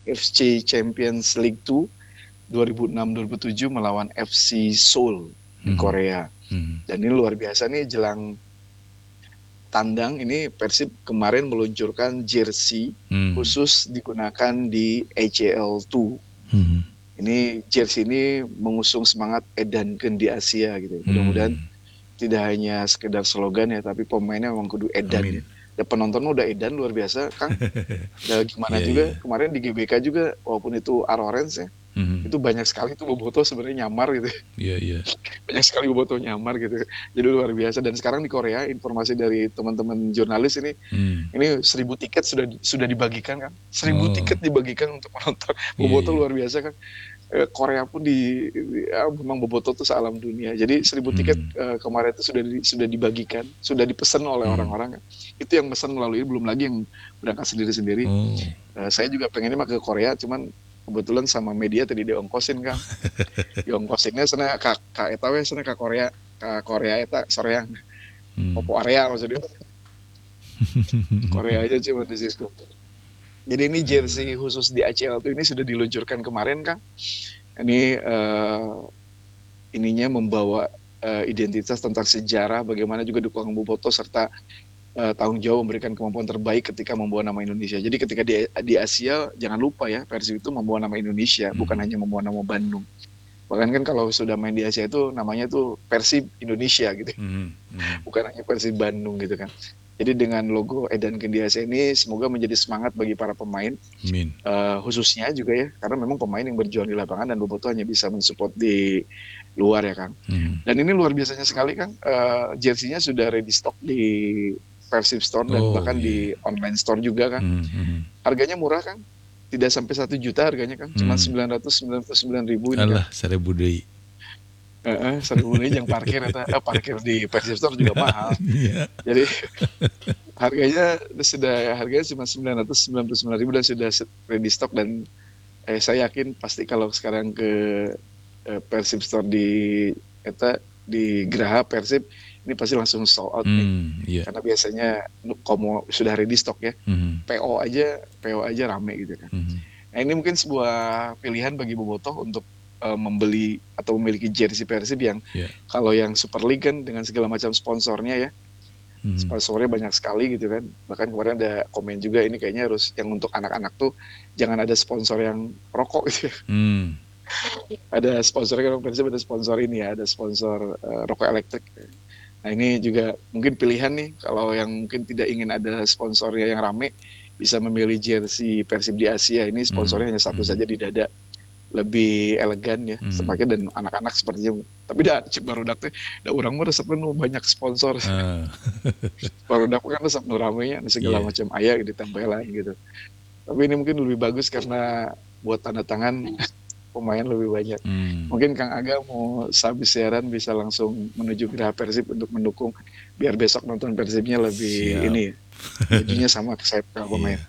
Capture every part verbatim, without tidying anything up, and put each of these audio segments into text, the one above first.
F C Champions League dua dua ribu enam dua ribu tujuh melawan F C Seoul di Mhm. Korea. Mhm. Dan ini luar biasa nih, jelang tandang ini Persib kemarin meluncurkan jersey Mhm. khusus digunakan di A C L dua. Mhm. Ini jersey ini mengusung semangat edankeun di Asia gitu. Mudah-mudahan Hmm. tidak hanya sekedar slogan ya, tapi pemainnya memang kudu edan ya. Amin. Ya penonton udah edan luar biasa, Kang. Ya gimana Iya, juga iya. kemarin di G B K juga, walaupun itu Arorens ya, Mhm. itu banyak sekali tuh boboto sebenarnya nyamar gitu. Iya, iya. Banyak sekali boboto nyamar gitu. Jadi luar biasa. Dan sekarang di Korea, informasi dari teman-teman jurnalis ini, Hmm. ini seribu tiket sudah sudah dibagikan kan. Seribu Oh. tiket dibagikan untuk menonton. Iya, Boboto iya. luar biasa kan. Eh, Korea pun di, di ya, memang boboto tuh sealam dunia. Jadi seribu tiket Hmm. eh, kemarin itu sudah di, sudah dibagikan, sudah dipesan oleh Hmm. orang-orang. Itu yang pesan melalui, belum lagi yang berangkat sendiri-sendiri. Oh. Eh, saya juga pengennya mah ke Korea, cuman kebetulan sama media tadi diongkosin Kang. Diongkosinnya sana ka ka eta we sana ka Korea, ka Korea eta soreang. Hmm. Popo area maksudnya. Korea aja cuma di situ. Jadi ini jersey khusus di A C L ini sudah diluncurkan kemarin Kang. Ini uh, ininya membawa uh, identitas tentang sejarah, bagaimana juga dukungan boboto serta uh, tanggung jawab memberikan kemampuan terbaik ketika membawa nama Indonesia. Jadi ketika di, di Asia jangan lupa ya, Persib itu membawa nama Indonesia, hmm. bukan hanya membawa nama Bandung. Bahkan kan kalau sudah main di Asia itu namanya tuh Persib Indonesia gitu, hmm. Hmm. bukan hanya Persib Bandung gitu kan. Jadi dengan logo edankeun di Asia ini semoga menjadi semangat bagi para pemain, uh, khususnya juga ya, karena memang pemain yang berjuang di lapangan dan boboto hanya bisa mensupport di luar ya Kang. Hmm. Dan ini luar biasanya sekali Kang, uh, jersey-nya sudah ready stock di Persib Store dan oh, bahkan yeah. di online store juga Kang. Hmm. Harganya murah Kang, tidak sampai satu juta harganya Kang, cuma hmm. sembilan ratus sembilan puluh sembilan ribu ini Kang. Alah, seribu deui. Heeh, seribu deui yang parkir eta, eh, parkir di Persib Store juga mahal. Yeah. Jadi harganya sudah harganya cuma sembilan ratus sembilan puluh sembilan ribu dan sudah ready stock, dan eh, saya yakin pasti kalau sekarang ke eh, Persib Store di eta di Graha Persib ini pasti langsung sold out nih. Hmm, yeah. Karena biasanya komo sudah ready stock ya. Hmm. P O aja P O aja rame gitu kan. Hmm. Nah, ini mungkin sebuah pilihan bagi bobotoh untuk uh, membeli atau memiliki jersey Persib yang yeah. kalau yang Super League kan dengan segala macam sponsornya ya. Hmm. Sponsornya banyak sekali gitu kan. Bahkan kemarin ada komen juga, ini kayaknya harus yang untuk anak-anak tuh jangan ada sponsor yang rokok gitu ya. Hmm. Ada sponsornya kan Persib, ada sponsor ini ya, ada sponsor uh, rokok elektrik. Nah ini juga mungkin pilihan nih, kalau yang mungkin tidak ingin ada sponsornya yang rame, bisa memilih jersey Persib di Asia. Ini sponsornya hmm. hanya satu hmm. saja di dada, lebih elegan ya, hmm. sepakai dan anak-anak sepertinya. Tapi dah cek barudak teh, dah orang mah resep nu banyak sponsor. Uh. Barudak kan resep nu ramenya, segala yeah. macam aya ditempelan gitu. Tapi ini mungkin lebih bagus karena buat tanda tangan pemain lebih banyak. Hmm. Mungkin Kang Aga mau sehabis siaran bisa langsung menuju Graha Persib untuk mendukung, biar besok nonton Persibnya lebih Siap. Ini bajunya sama ke saya pemain.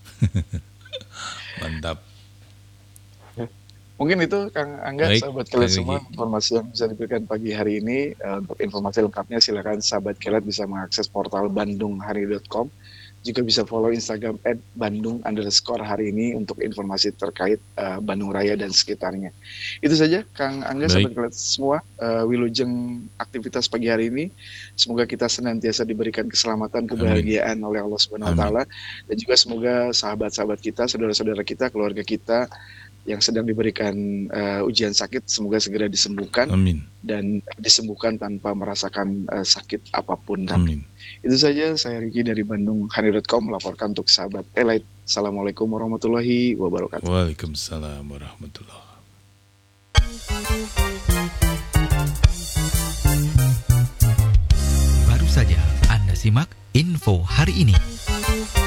Mantap. Mungkin itu Kang Angga, Baik, sahabat Kelet semua informasi yang bisa diberikan pagi hari ini. Uh, untuk informasi lengkapnya silakan sahabat Kelet bisa mengakses portal bandung hari dot com. Juga bisa follow Instagram at bandung underscore hari ini untuk informasi terkait uh, Bandung Raya dan sekitarnya. Itu saja Kang Angga, sahabat Kelet semua, uh, wilujeng aktivitas pagi hari ini. Semoga kita senantiasa diberikan keselamatan, kebahagiaan Amin. Oleh Allah Subhanahu Wa Taala, dan juga semoga sahabat-sahabat kita, saudara-saudara kita, keluarga kita yang sedang diberikan uh, ujian sakit semoga segera disembuhkan. Amin. Dan disembuhkan tanpa merasakan uh, sakit apapun. Amin. Itu saja, saya Riki dari bandung hari dot com melaporkan untuk sahabat Elite. Assalamualaikum warahmatullahi wabarakatuh. Waalaikumsalam warahmatullahi wabarakatuh. Baru saja Anda simak info hari ini.